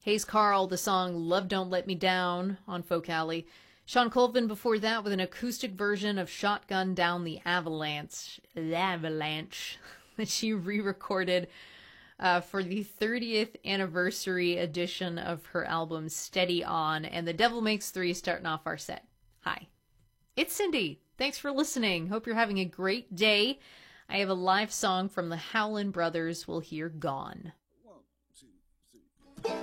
Hayes Carl, the song Love Don't Let Me Down on Folk Alley. Sean Colvin before that with an acoustic version of Shotgun Down the Avalanche that she re-recorded for the 30th anniversary edition of her album Steady On. And The Devil Makes Three starting off our set. Hi, it's Cindy. Thanks for listening. Hope you're having a great day. I have a live song from the Howlin' Brothers. We'll hear Gone.